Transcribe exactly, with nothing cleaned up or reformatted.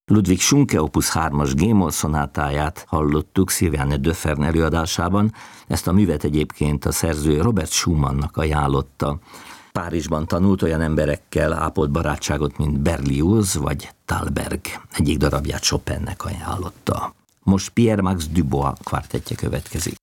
Ludwig Schunke opus hármas G-moll szonátáját hallottuk Sylviane Döfern előadásában, ezt a művet egyébként a szerző Robert Schumannnak ajánlotta. Párizsban tanult, olyan emberekkel ápolt barátságot, mint Berlioz vagy Thalberg. Egyik darabját Chopinnek ajánlotta. Most Pierre Max Dubois kvartettje következik.